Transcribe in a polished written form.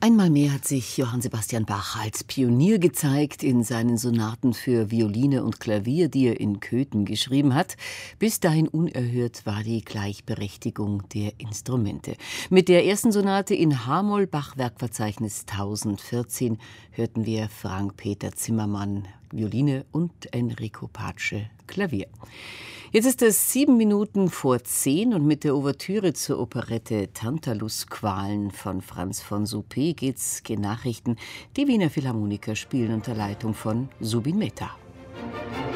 Einmal mehr hat sich Johann Sebastian Bach als Pionier gezeigt in seinen Sonaten für Violine und Klavier, die er in Köthen geschrieben hat. Bis dahin unerhört war die Gleichberechtigung der Instrumente. Mit der ersten Sonate in H-Moll, Bach-Werkverzeichnis 1014, hörten wir Frank-Peter Zimmermann, Violine, und Enrico Pace, Klavier. Jetzt ist es 9:07 und mit der Ouvertüre zur Operette Tantalusqualen von Franz von Suppé geht's gen Nachrichten. Die Wiener Philharmoniker spielen unter Leitung von Zubin Mehta.